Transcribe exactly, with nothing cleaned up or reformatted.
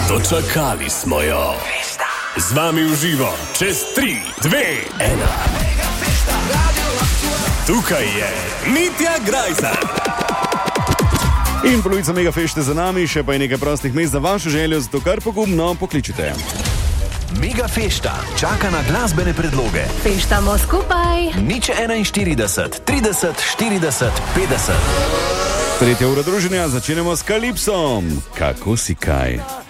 Dočakali smo jo. Z vami v živo, čez tri, dve, ena. Tukaj je Mitja Grajsar. In polovica Megafešte za nami, še pa je nekaj prostih mest za vašo željo, zato kar pogumno pokličite. Megafešta čaka na glasbene predloge. Feštamo skupaj. Nič enainštirideset, trideset, štirideset, petdeset. Tretja ura druženja, začenjamo s Kalipsom. Kako si kaj?